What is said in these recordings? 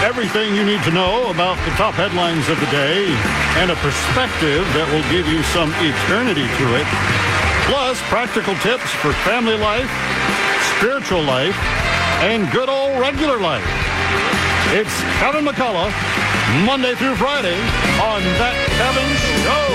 Everything you need to know about the top headlines of the day and a perspective that will give you some eternity to it. Plus, practical tips for family life, spiritual life, and good old regular life. It's Kevin McCullough, Monday through Friday on That Kevin Show.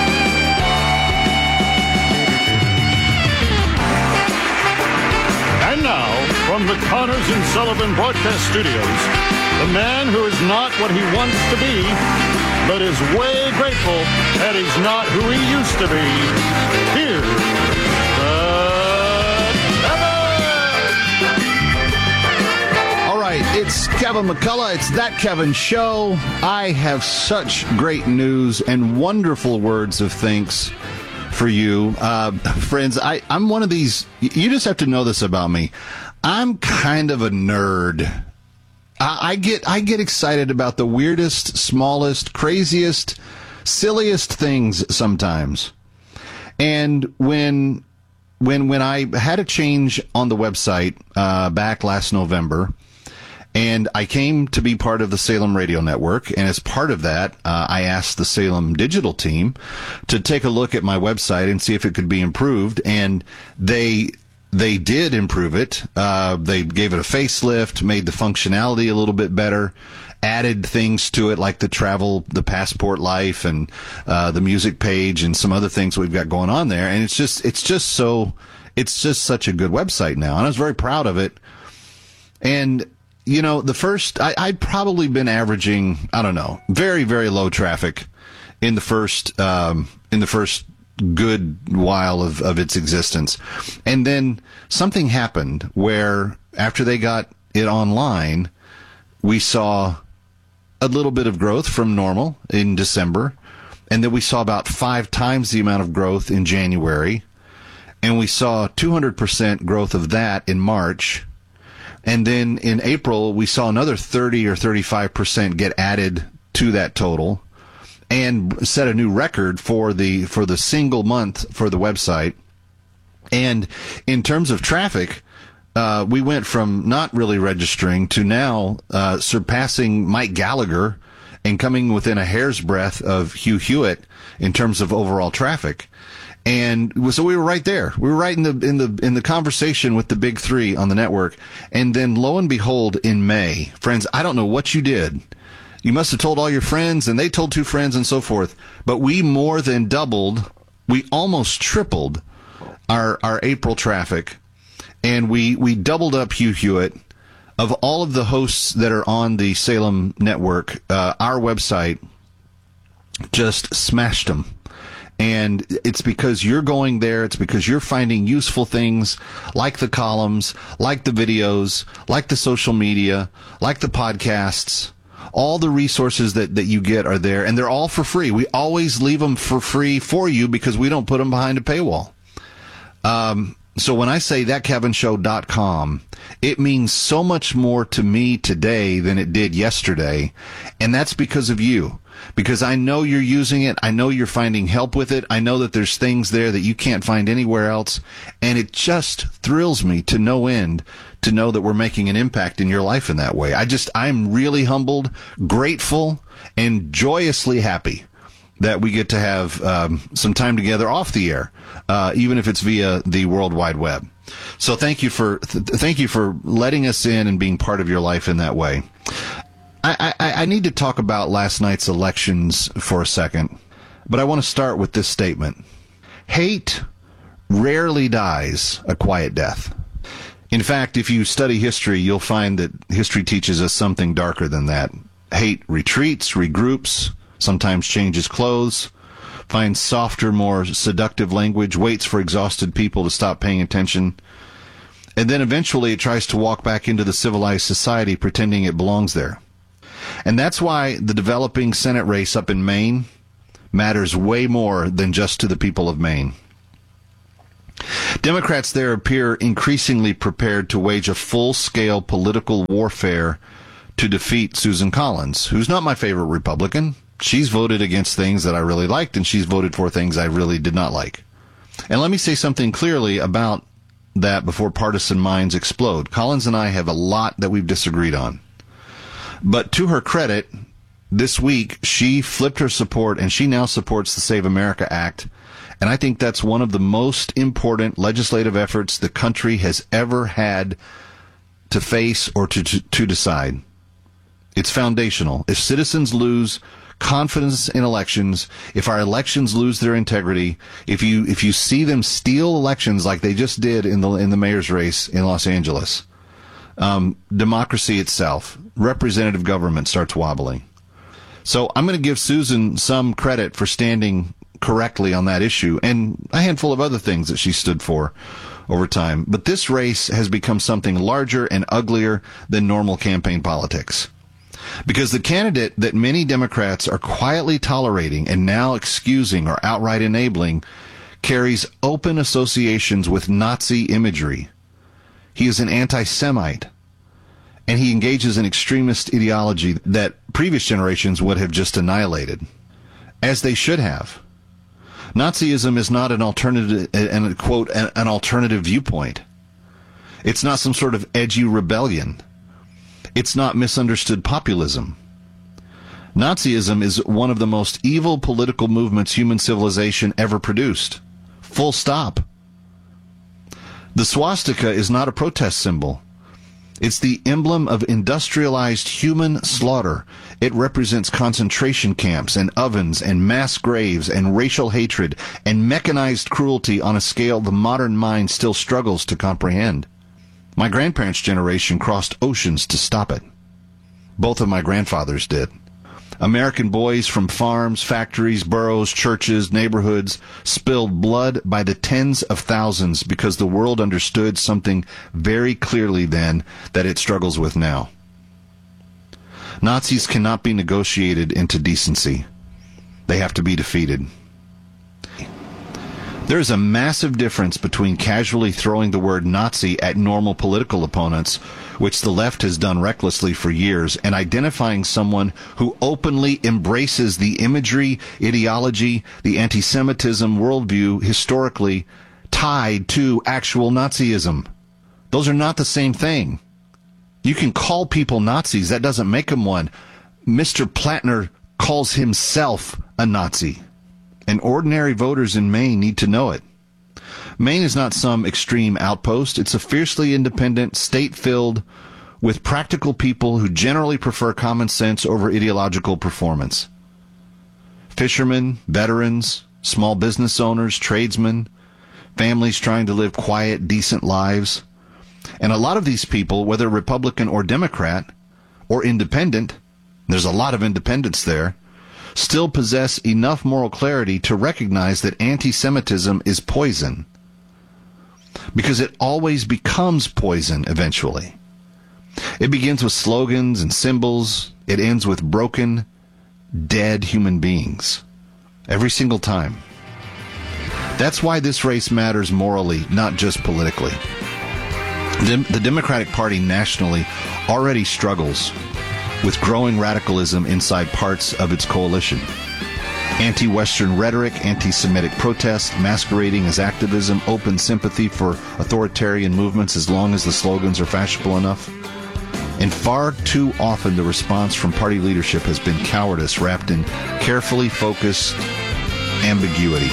And now, from the Connors and Sullivan Broadcast Studios, the man who is not what he wants to be, but is way grateful that he's not who he used to be. Here's Kevin! All right, it's Kevin McCullough. It's That Kevin Show. I have such great news and wonderful words of thanks for you. Friends, I'm one of these, you just have to know this about me. I'm kind of a nerd. I get excited about the weirdest, smallest, craziest, silliest things sometimes. And when I had a change on the website back last November, and I came to be part of the Salem Radio Network, and as part of that, I asked the Salem Digital team to take a look at my website and see if it could be improved, and they did improve it. They gave it a facelift, made the functionality a little bit better, added things to it like the travel, the passport life, and the music page, and some other things we've got going on there. And it's just such a good website now, and I was very proud of it. And you know, I'd probably been averaging, I don't know, very, very low traffic in the first good while of its existence. And then something happened where after they got it online, we saw a little bit of growth from normal in December. And then we saw about 5 times the amount of growth in January. And we saw 200% growth of that in March. And then in April, we saw another 30 or 35% get added to that total, and set a new record for the single month for the website. And in terms of traffic, we went from not really registering to now surpassing Mike Gallagher and coming within a hair's breadth of Hugh Hewitt in terms of overall traffic. And so we were right there. We were right in the conversation with the big three on the network. And then lo and behold, in May, friends, I don't know what you did. You must have told all your friends, and they told 2 friends, and so forth. But we more than doubled. We almost tripled our April traffic, and we doubled up Hugh Hewitt. Of all of the hosts that are on the Salem network, our website just smashed them. And it's because you're going there. It's because you're finding useful things like the columns, like the videos, like the social media, like the podcasts. All the resources that you get are there, and they're all for free. We always leave them for free for you because we don't put them behind a paywall. So when I say thatkevinshow.com, it means so much more to me today than it did yesterday, and that's because of you. Because I know you're using it. I know you're finding help with it. I know that there's things there that you can't find anywhere else. And it just thrills me to no end to know that we're making an impact in your life in that way. I'm really humbled, grateful, and joyously happy that we get to have some time together off the air, even if it's via the World Wide Web. So thank you for letting us in and being part of your life in that way. I need to talk about last night's elections for a second, but I want to start with this statement. Hate rarely dies a quiet death. In fact, if you study history, you'll find that history teaches us something darker than that. Hate retreats, regroups, sometimes changes clothes, finds softer, more seductive language, waits for exhausted people to stop paying attention, and then eventually it tries to walk back into the civilized society pretending it belongs there. And that's why the developing Senate race up in Maine matters way more than just to the people of Maine. Democrats there appear increasingly prepared to wage a full-scale political warfare to defeat Susan Collins, who's not my favorite Republican. She's voted against things that I really liked, and she's voted for things I really did not like. And let me say something clearly about that before partisan minds explode. Collins and I have a lot that we've disagreed on. But to her credit, this week she flipped her support and she now supports the Save America Act. And I think that's one of the most important legislative efforts the country has ever had to face or to decide. It's foundational. If citizens lose confidence in elections, if our elections lose their integrity, if you see them steal elections like they just did in the mayor's race in Los Angeles, democracy itself, representative government starts wobbling. So I'm going to give Susan some credit for standing correctly on that issue and a handful of other things that she stood for over time. But this race has become something larger and uglier than normal campaign politics. Because the candidate that many Democrats are quietly tolerating and now excusing or outright enabling carries open associations with Nazi imagery. He is an anti-Semite, and he engages in extremist ideology that previous generations would have just annihilated, as they should have. Nazism is not an alternative, and quote, an alternative viewpoint. It's not some sort of edgy rebellion. It's not misunderstood populism. Nazism is one of the most evil political movements human civilization ever produced. Full stop. The swastika is not a protest symbol. It's the emblem of industrialized human slaughter. It represents concentration camps and ovens and mass graves and racial hatred and mechanized cruelty on a scale the modern mind still struggles to comprehend. My grandparents' generation crossed oceans to stop it. Both of my grandfathers did. American boys from farms, factories, boroughs, churches, neighborhoods spilled blood by the tens of thousands because the world understood something very clearly then that it struggles with now. Nazis cannot be negotiated into decency. They have to be defeated. There is a massive difference between casually throwing the word Nazi at normal political opponents, which the left has done recklessly for years, and identifying someone who openly embraces the imagery, ideology, the anti-Semitism worldview historically tied to actual Nazism. Those are not the same thing. You can call people Nazis. That doesn't make them one. Mr. Plattner calls himself a Nazi. And ordinary voters in Maine need to know it. Maine is not some extreme outpost. It's a fiercely independent state filled with practical people who generally prefer common sense over ideological performance. Fishermen, veterans, small business owners, tradesmen, families trying to live quiet, decent lives. And a lot of these people, whether Republican or Democrat or independent, there's a lot of independents there, still possess enough moral clarity to recognize that anti-Semitism is poison. Because it always becomes poison eventually. It begins with slogans and symbols. It ends with broken, dead human beings. Every single time. That's why this race matters morally, not just politically. The Democratic Party nationally already struggles with growing radicalism inside parts of its coalition. Anti-Western rhetoric, anti-Semitic protest, masquerading as activism, open sympathy for authoritarian movements as long as the slogans are fashionable enough. And far too often the response from party leadership has been cowardice wrapped in carefully focused ambiguity.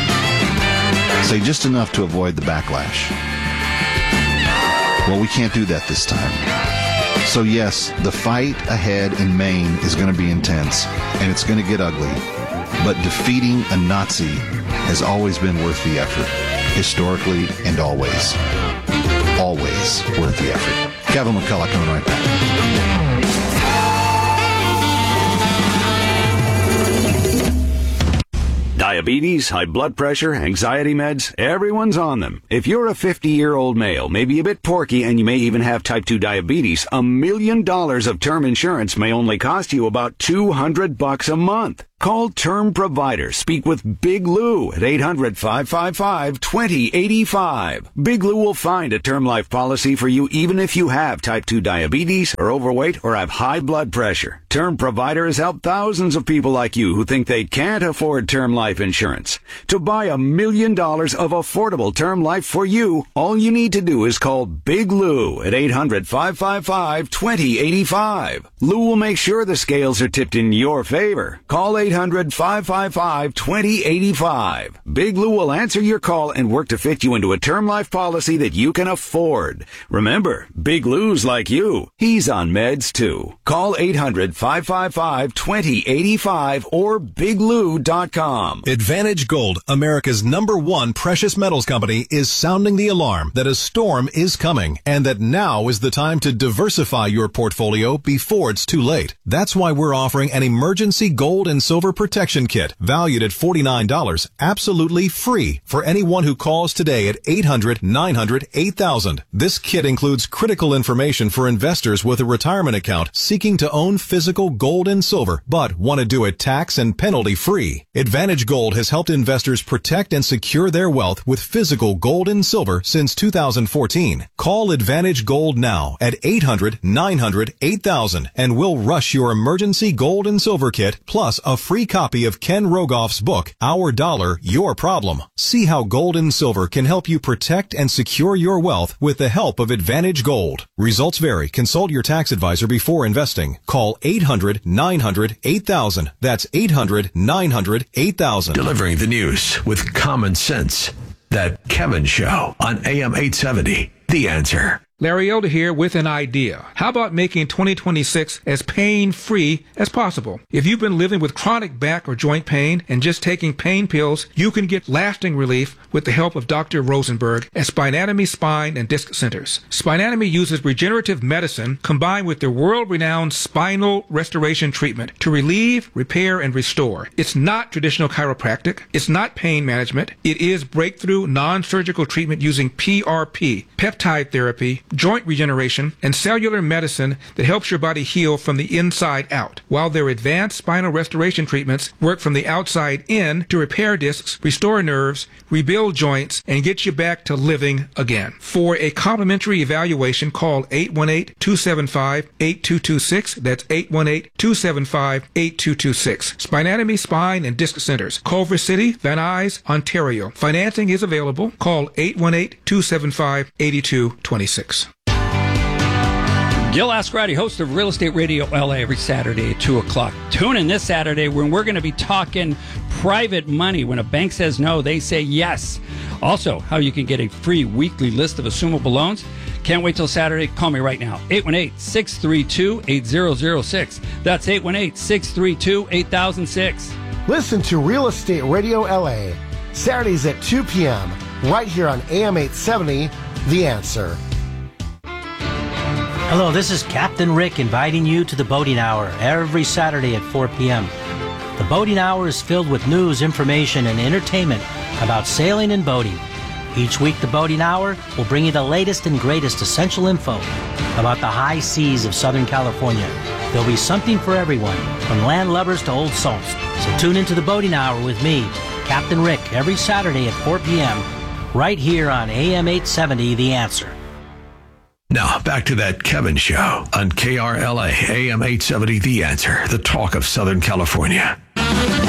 Say just enough to avoid the backlash. Well, we can't do that this time. So yes, the fight ahead in Maine is going to be intense, and it's going to get ugly. But defeating a Nazi has always been worth the effort, historically and always. Always worth the effort. Kevin McCullough coming right back. Diabetes, high blood pressure, anxiety meds, everyone's on them. If you're a 50-year-old male, maybe a bit porky, and you may even have type 2 diabetes, $1 million of term insurance may only cost you about $200 a month. Call Term Provider. Speak with Big Lou at 800-555-2085. Big Lou will find a term life policy for you even if you have type 2 diabetes, are overweight, or have high blood pressure. Term Provider has helped thousands of people like you who think they can't afford term life insurance. To buy $1 million of affordable term life for you, all you need to do is call Big Lou at 800-555-2085. Lou will make sure the scales are tipped in your favor. Call 800-555-2085. Big Lou will answer your call and work to fit you into a term life policy that you can afford. Remember, Big Lou's like you. He's on meds too. Call 800-555-2085 or biglou.com. Advantage Gold, America's #1 precious metals company, is sounding the alarm that a storm is coming and that now is the time to diversify your portfolio before it's too late. That's why we're offering an emergency gold and silver protection kit valued at $49, absolutely free for anyone who calls today at 800-900-8000. This kit includes critical information for investors with a retirement account seeking to own physical gold and silver, but want to do it tax and penalty free. Advantage Gold has helped investors protect and secure their wealth with physical gold and silver since 2014. Call Advantage Gold now at 800-900-8000 and we'll rush your emergency gold and silver kit plus a free copy of Ken Rogoff's book, Our Dollar, Your Problem. See how gold and silver can help you protect and secure your wealth with the help of Advantage Gold. Results vary. Consult your tax advisor before investing. Call 800-900-8000. That's 800-900-8000. Delivering the news with common sense. That Kevin Show on AM 870. The Answer. Larry Elder here with an idea. How about making 2026 as pain-free as possible? If you've been living with chronic back or joint pain and just taking pain pills, you can get lasting relief with the help of Dr. Rosenberg at Spinatomy Spine and Disc Centers. Spinatomy uses regenerative medicine combined with their world-renowned spinal restoration treatment to relieve, repair, and restore. It's not traditional chiropractic. It's not pain management. It is breakthrough non-surgical treatment using PRP, peptide therapy, joint regeneration, and cellular medicine that helps your body heal from the inside out, while their advanced spinal restoration treatments work from the outside in to repair discs, restore nerves, rebuild joints, and get you back to living again. For a complimentary evaluation, call 818-275-8226. That's 818-275-8226. Spinatomy Spine and Disc Centers, Culver City, Van Nuys, Ontario. Financing is available. Call 818-275-8226. Gil Ascarati, host of Real Estate Radio LA, every Saturday at 2 o'clock. Tune in this Saturday when we're going to be talking private money. When a bank says no, they say yes. Also, how you can get a free weekly list of assumable loans. Can't wait till Saturday. Call me right now. 818-632-8006. That's 818-632-8006. Listen to Real Estate Radio LA, Saturdays at 2 p.m., right here on AM 870, The Answer. Hello, this is Captain Rick inviting you to the Boating Hour every Saturday at 4 p.m. The Boating Hour is filled with news, information, and entertainment about sailing and boating. Each week, the Boating Hour will bring you the latest and greatest essential info about the high seas of Southern California. There'll be something for everyone, from land lubbers to old salts. So tune into the Boating Hour with me, Captain Rick, every Saturday at 4 p.m., right here on AM 870, The Answer. Now, back to that Kevin Show on KRLA, AM 870, The Answer, the talk of Southern California.